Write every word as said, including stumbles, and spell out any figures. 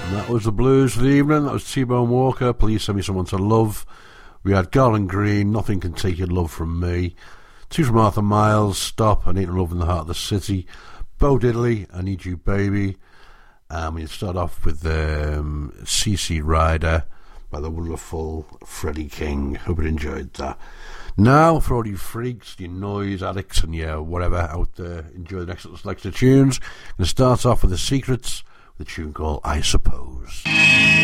That was the blues for the evening. That was T-Bone Walker, Please Send Me Someone to Love. We had Garland Green, Nothing Can Take Your Love From Me. Two from Arthur Miles, Stop, I Need to Love in the Heart of the City. Bo Diddley, I Need You Baby. And we start off with um, C C Rider by the wonderful Freddie King. Hope you enjoyed that. Now, for all you freaks, you noise addicts and yeah, whatever out there, enjoy the next little selection of tunes. I'm going to start off with The Secrets, with a tune called I Suppose.